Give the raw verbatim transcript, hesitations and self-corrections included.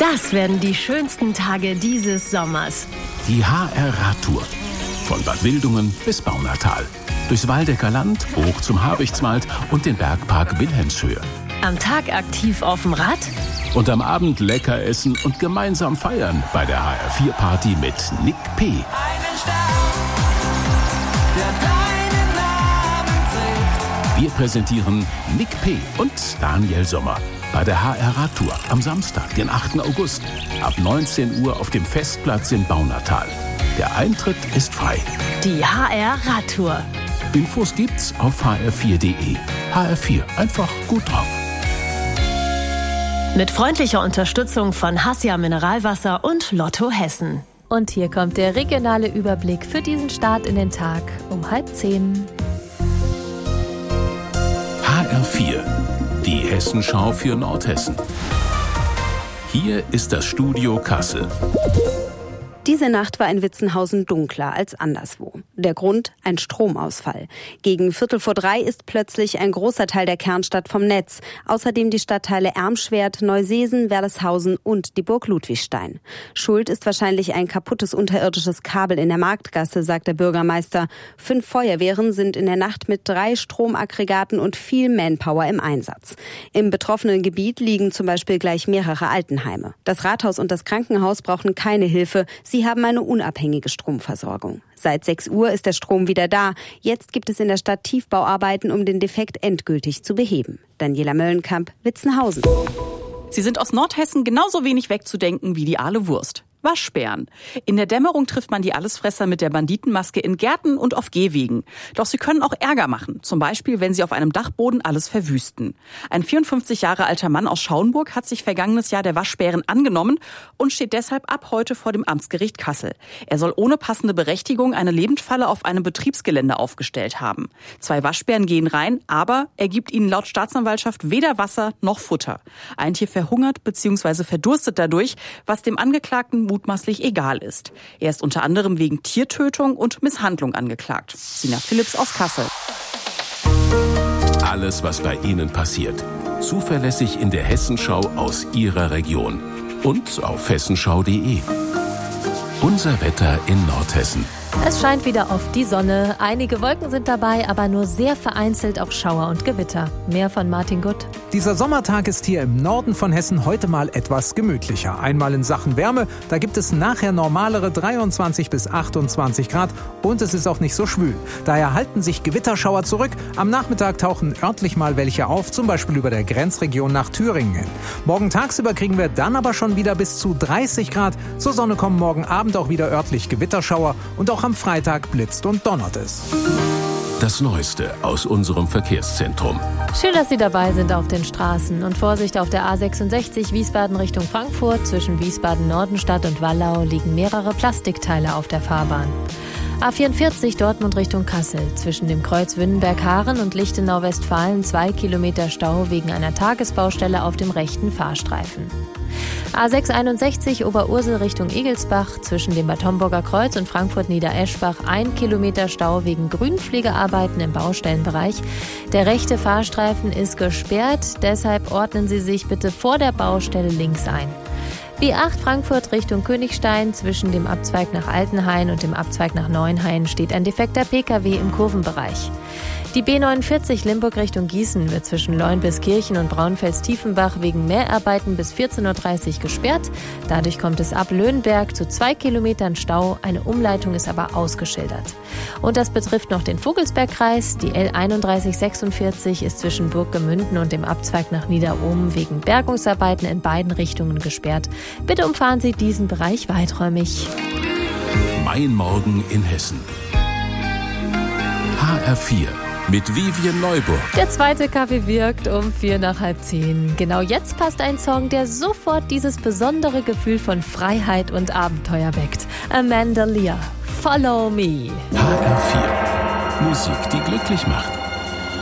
Das werden die schönsten Tage dieses Sommers. Die H R-Radtour. Von Bad Wildungen bis Baunatal. Durchs Waldecker Land, hoch zum Habichtswald und den Bergpark Wilhelmshöhe. Am Tag aktiv auf dem Rad. Und am Abend lecker essen und gemeinsam feiern bei der H R vier Party mit Nick P. Einen Stern, der deinen Namen trägt. Wir präsentieren Nick P. und Daniel Sommer bei der H R-Radtour am Samstag, den achten August, ab neunzehn Uhr auf dem Festplatz in Baunatal. Der Eintritt ist frei. Die H R-Radtour. Infos gibt's auf h r vier punkt de. H R vier, einfach gut drauf. Mit freundlicher Unterstützung von Hassia Mineralwasser und Lotto Hessen. Und hier kommt der regionale Überblick für diesen Start in den Tag um halb zehn. H R vier, die Hessenschau für Nordhessen. Hier ist das Studio Kassel. Diese Nacht war in Witzenhausen dunkler als anderswo. Der Grund? Ein Stromausfall. Gegen Viertel vor drei ist plötzlich ein großer Teil der Kernstadt vom Netz. Außerdem die Stadtteile Ermschwert, Neuseesen, Werleshausen und die Burg Ludwigstein. Schuld ist wahrscheinlich ein kaputtes unterirdisches Kabel in der Marktgasse, sagt der Bürgermeister. Fünf Feuerwehren sind in der Nacht mit drei Stromaggregaten und viel Manpower im Einsatz. Im betroffenen Gebiet liegen zum Beispiel gleich mehrere Altenheime. Das Rathaus und das Krankenhaus brauchen keine Hilfe. Sie haben eine unabhängige Stromversorgung. Seit sechs Uhr ist der Strom wieder da. Jetzt gibt es in der Stadt Tiefbauarbeiten, um den Defekt endgültig zu beheben. Daniela Möllenkamp, Witzenhausen. Sie sind aus Nordhessen genauso wenig wegzudenken wie die Aale Wurst. Waschbären. In der Dämmerung trifft man die Allesfresser mit der Banditenmaske in Gärten und auf Gehwegen. Doch sie können auch Ärger machen. Zum Beispiel, wenn sie auf einem Dachboden alles verwüsten. Ein vierundfünfzig Jahre alter Mann aus Schauenburg hat sich vergangenes Jahr der Waschbären angenommen und steht deshalb ab heute vor dem Amtsgericht Kassel. Er soll ohne passende Berechtigung eine Lebendfalle auf einem Betriebsgelände aufgestellt haben. Zwei Waschbären gehen rein, aber er gibt ihnen laut Staatsanwaltschaft weder Wasser noch Futter. Ein Tier verhungert bzw. verdurstet dadurch, was dem Angeklagten mutmaßlich egal ist. Er ist unter anderem wegen Tiertötung und Misshandlung angeklagt. Sina Philipps aus Kassel. Alles, was bei Ihnen passiert. Zuverlässig in der Hessenschau aus Ihrer Region. Und auf hessenschau punkt de. Unser Wetter in Nordhessen. Es scheint wieder auf die Sonne. Einige Wolken sind dabei, aber nur sehr vereinzelt auch Schauer und Gewitter. Mehr von Martin Gutt. Dieser Sommertag ist hier im Norden von Hessen heute mal etwas gemütlicher. Einmal in Sachen Wärme, da gibt es nachher normalere dreiundzwanzig bis achtundzwanzig Grad und es ist auch nicht so schwül. Daher halten sich Gewitterschauer zurück. Am Nachmittag tauchen örtlich mal welche auf, zum Beispiel über der Grenzregion nach Thüringen hin. Morgen tagsüber kriegen wir dann aber schon wieder bis zu dreißig Grad. Zur Sonne kommen morgen Abend auch wieder örtlich Gewitterschauer und auch am Freitag blitzt und donnert es. Das Neueste aus unserem Verkehrszentrum. Schön, dass Sie dabei sind auf den Straßen. Und Vorsicht auf der A sechsundsechzig Wiesbaden Richtung Frankfurt. Zwischen Wiesbaden-Nordenstadt und Wallau liegen mehrere Plastikteile auf der Fahrbahn. A vierundvierzig Dortmund Richtung Kassel. Zwischen dem Kreuz Wünnenberg-Haaren und Lichtenau-Westfalen zwei Kilometer Stau wegen einer Tagesbaustelle auf dem rechten Fahrstreifen. A sechshunderteinundsechzig Oberursel Richtung Igelsbach. Zwischen dem Bad Homburger Kreuz und Frankfurt-Niedereschbach ein Kilometer Stau wegen Grünpflegearbeiten im Baustellenbereich. Der rechte Fahrstreifen ist gesperrt, deshalb ordnen Sie sich bitte vor der Baustelle links ein. B acht Frankfurt Richtung Königstein. Zwischen dem Abzweig nach Altenhain und dem Abzweig nach Neuenhain steht ein defekter Pkw im Kurvenbereich. Die B neunundvierzig Limburg Richtung Gießen wird zwischen Leunbiskirchen und Braunfels-Tiefenbach wegen Mehrarbeiten bis vierzehn Uhr dreißig gesperrt. Dadurch kommt es ab Löhnberg zu zwei Kilometern Stau. Eine Umleitung ist aber ausgeschildert. Und das betrifft noch den Vogelsbergkreis. Die L einunddreißig sechsundvierzig ist zwischen Burggemünden und dem Abzweig nach Niederohm wegen Bergungsarbeiten in beiden Richtungen gesperrt. Bitte umfahren Sie diesen Bereich weiträumig. Mein Morgen in Hessen. H R vier. Mit Vivian Neuburg. Der zweite Kaffee wirkt um vier nach halb zehn. Genau jetzt passt ein Song, der sofort dieses besondere Gefühl von Freiheit und Abenteuer weckt. Amanda Lear, Follow Me. H R vier. Musik, die glücklich macht.